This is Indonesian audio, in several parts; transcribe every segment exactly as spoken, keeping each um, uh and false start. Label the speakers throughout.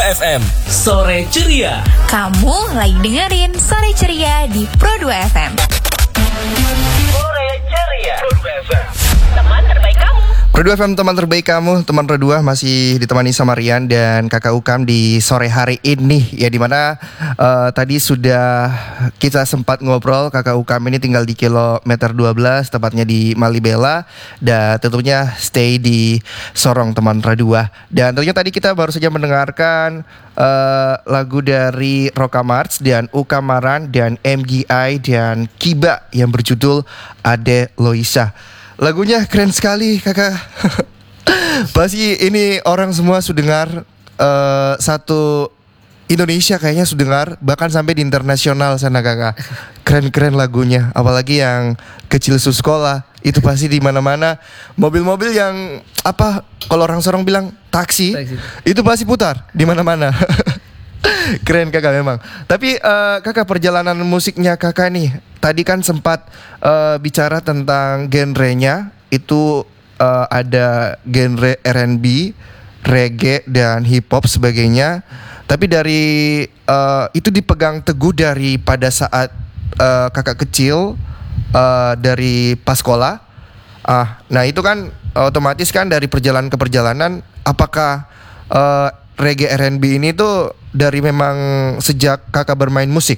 Speaker 1: F M, Sore Ceria.
Speaker 2: Kamu lagi dengerin Sore Ceria di Pro dua F M.
Speaker 1: Sore Ceria, Pro dua F M.
Speaker 2: Teman terbaik kamu.
Speaker 3: Pro dua F M, teman terbaik kamu. Teman Pro dua masih ditemani sama Rian dan Kakak Ukam di sore hari ini. Ya, dimana uh, tadi sudah kita sempat ngobrol. Kakak Ukam ini tinggal di kilometer dua belas, tepatnya di Malibela. Dan tentunya stay di Sorong, teman Pro dua. Dan tentunya tadi kita baru saja mendengarkan uh, lagu dari Roka Marts dan Ukamaran dan M G I dan Kiba yang berjudul Ade Loisa. Lagunya keren sekali, kakak. Pasti ini orang semua sudah dengar, uh, satu Indonesia kayaknya sudah dengar, bahkan sampai di internasional sana, kakak. Keren-keren lagunya, apalagi yang kecil su sekolah itu pasti di mana-mana. Mobil-mobil yang apa, kalau orang Sorong bilang taksi, taksi. Itu pasti putar di mana-mana. Keren kakak memang. Tapi uh, kakak, perjalanan musiknya kakak nih, tadi kan sempat uh, bicara tentang genrenya. Itu uh, ada genre R and B, reggae dan hip hop sebagainya. Tapi dari uh, itu dipegang teguh dari pada saat uh, kakak kecil, uh, dari pas sekolah. Ah, nah itu kan otomatis kan dari perjalanan ke perjalanan. Apakah uh, reggae R and B ini tuh dari memang sejak kakak bermain musik?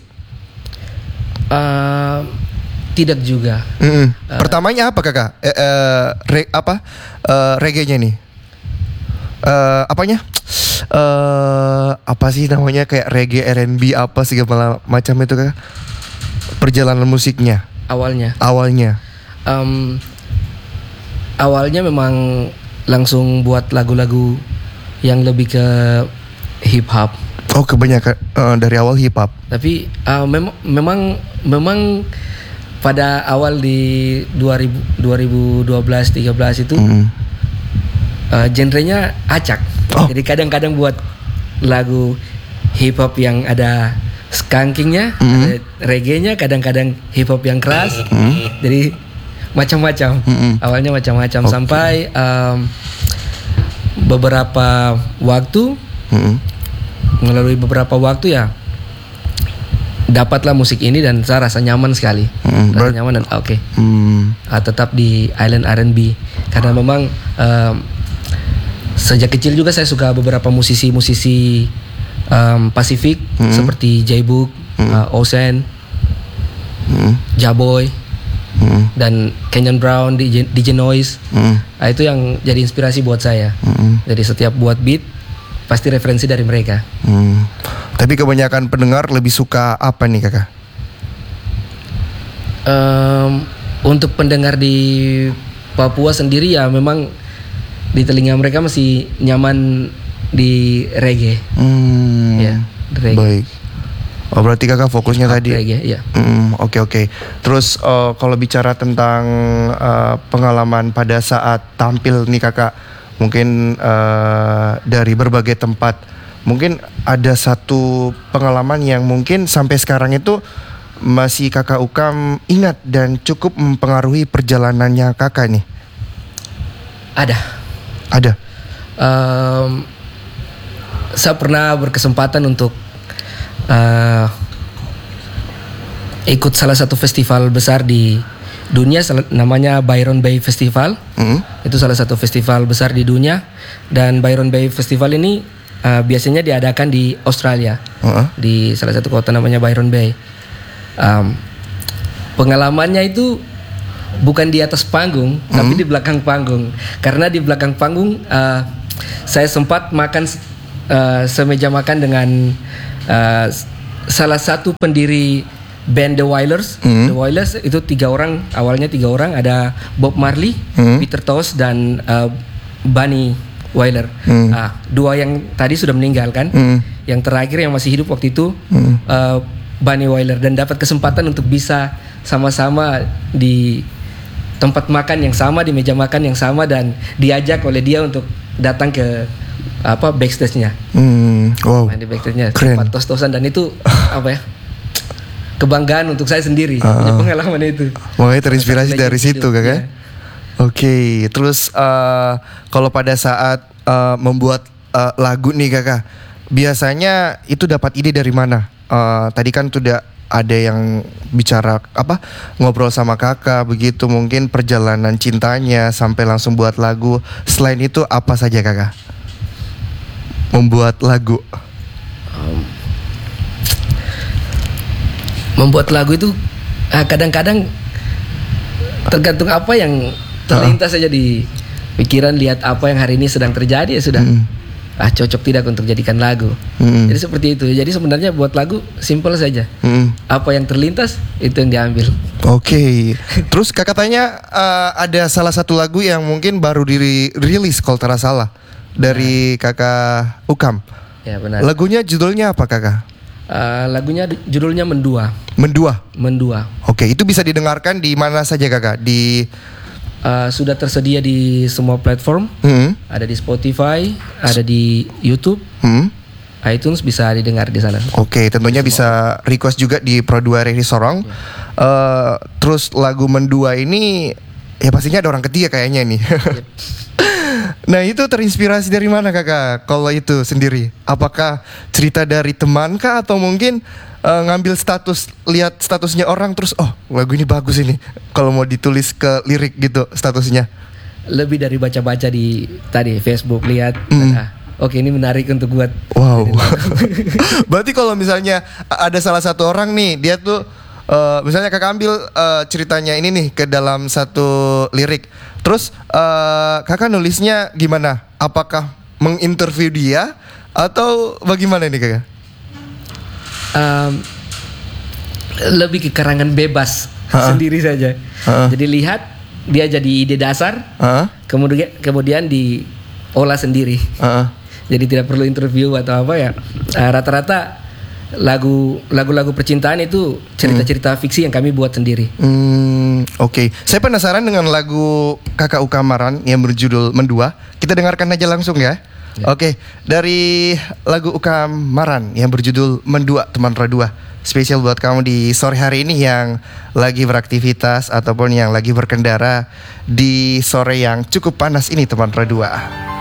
Speaker 4: Uh, tidak juga.
Speaker 3: Mm-hmm.
Speaker 4: Uh,
Speaker 3: Pertamanya apa kakak? Eh, eh, re, apa uh, reggae-nya nih? Uh, apanya? Uh, apa sih namanya, kayak reggae R and B apa segala macam itu kakak? Perjalanan musiknya.
Speaker 4: Awalnya.
Speaker 3: Awalnya.
Speaker 4: Um, awalnya memang langsung buat lagu-lagu yang lebih ke hip hop.
Speaker 3: Oh, kebanyakan uh, dari awal hip hop.
Speaker 4: Tapi uh, memang memang memang pada awal di dua ribu, dua ribu dua belas tiga belas itu mm. uh, genrenya acak. Oh. Jadi kadang-kadang buat lagu hip hop yang ada skankingnya, mm. ada reggae-nya, kadang-kadang hip hop yang keras. Mm. Jadi macam-macam. Mm-hmm. Awalnya macam-macam okay. Sampai um, beberapa waktu, mm-hmm. melalui beberapa waktu ya dapatlah musik ini dan saya rasa nyaman sekali, mm, rasa nyaman dan oke, okay. mm. uh, tetap di Island R and B karena memang um, sejak kecil juga saya suka beberapa musisi-musisi um, Pasifik, mm. seperti J-Book, mm. uh, Ocean, mm. Jaboy, mm. dan Kenyon Brown, D J, D J Noise, mm. nah, itu yang jadi inspirasi buat saya. Mm. Jadi setiap buat beat pasti referensi dari mereka.
Speaker 3: Hmm. Tapi kebanyakan pendengar lebih suka apa nih kakak?
Speaker 4: Um, untuk pendengar di Papua sendiri ya memang di telinga mereka masih nyaman di reggae. Hmm. Ya, reggae.
Speaker 3: Baik. Oh, berarti kakak fokusnya Up tadi.
Speaker 4: Reggae, ya.
Speaker 3: Hmm, oke oke. Terus uh, kalau bicara tentang uh, pengalaman pada saat tampil nih kakak, mungkin uh, dari berbagai tempat, mungkin ada satu pengalaman yang mungkin sampai sekarang itu masih kakak Ukam ingat dan cukup mempengaruhi perjalanannya kakak nih.
Speaker 4: Ada.
Speaker 3: Ada.
Speaker 4: Um, saya pernah berkesempatan untuk uh, ikut salah satu festival besar di dunia, namanya Byron Bay Festival. Mm. Itu salah satu festival besar di dunia. Dan Byron Bay Festival ini uh, biasanya diadakan di Australia, uh-huh. di salah satu kota namanya Byron Bay. um, Pengalamannya itu bukan di atas panggung, mm. tapi di belakang panggung. Karena di belakang panggung uh, saya sempat makan uh, semeja makan dengan uh, salah satu pendiri band The Wailers. mm. The Wailers itu tiga orang, awalnya tiga orang, ada Bob Marley, mm. Peter Tosh dan uh, Bunny Wailer. mm. uh, Dua yang tadi sudah meninggal kan, mm. yang terakhir yang masih hidup waktu itu mm. uh, Bunny Wailer. Dan dapat kesempatan untuk bisa sama-sama di tempat makan yang sama, di meja makan yang sama, dan diajak oleh dia untuk datang ke apa backstage-nya. mm. Wow, di backstage-nya tempat tos-tosan, dan itu apa ya, kebanggaan untuk saya sendiri, uh, punya pengalaman itu.
Speaker 3: Makanya terinspirasi dari situ kakak. Ya. Oke, okay. Terus uh, kalau pada saat uh, membuat uh, lagu nih kakak, biasanya itu dapat ide dari mana? Uh, tadi kan sudah ada yang bicara apa ngobrol sama kakak begitu, mungkin perjalanan cintanya sampai langsung buat lagu. Selain itu apa saja kakak membuat lagu?
Speaker 4: Membuat lagu itu ah, kadang-kadang tergantung apa yang terlintas saja di pikiran, lihat apa yang hari ini sedang terjadi ya sudah. Hmm. Ah cocok tidak untuk jadikan lagu. Hmm. Jadi seperti itu. Jadi sebenarnya buat lagu simpel saja. Hmm. Apa yang terlintas itu yang diambil.
Speaker 3: Oke. Okay. Terus kakak tanya uh, ada salah satu lagu yang mungkin baru dirilis kalau tidak salah dari kakak Ukam. Ya benar. Lagunya judulnya apa kakak?
Speaker 4: Uh, lagunya judulnya Mendua.
Speaker 3: Mendua.
Speaker 4: Mendua.
Speaker 3: Oke, itu bisa didengarkan di mana saja kakak? Di
Speaker 4: uh, sudah tersedia di semua platform. Hmm. Ada di Spotify, ada di YouTube, hmm. iTunes, bisa didengar di sana.
Speaker 3: Oke, tentunya bisa request juga di Pro dua Riri Sorong. Ya. Uh, terus lagu Mendua ini ya pastinya ada orang ketiga kayaknya nih. Yep. Nah itu terinspirasi dari mana kakak kalau itu sendiri? Apakah cerita dari teman kah atau mungkin uh, ngambil status, lihat statusnya orang terus oh lagu ini bagus ini kalau mau ditulis ke lirik gitu statusnya?
Speaker 4: Lebih dari baca-baca di tadi Facebook lihat mm. nah, oke ini menarik untuk buat.
Speaker 3: Wow. Berarti kalau misalnya ada salah satu orang nih dia tuh uh, misalnya kakak ambil uh, ceritanya ini nih ke dalam satu lirik. Terus uh, kakak nulisnya gimana? Apakah menginterview dia atau bagaimana nih kakak?
Speaker 4: Um, lebih ke karangan bebas ha-ha. Sendiri saja. Ha-ha. Jadi lihat dia jadi ide dasar, ha-ha. kemudian kemudian diolah sendiri. Ha-ha. Jadi tidak perlu interview atau apa ya. Uh, rata-rata lagu lagu-lagu percintaan itu cerita-cerita hmm. fiksi yang kami buat sendiri.
Speaker 3: Hmm, Oke, okay. Saya penasaran dengan lagu kakak Ukam Maran yang berjudul Mendua. Kita dengarkan aja langsung ya. ya. Oke, okay. Dari lagu Ukam Maran yang berjudul Mendua, teman Radua. Spesial buat kamu di sore hari ini yang lagi beraktivitas ataupun yang lagi berkendara di sore yang cukup panas ini, teman Radua.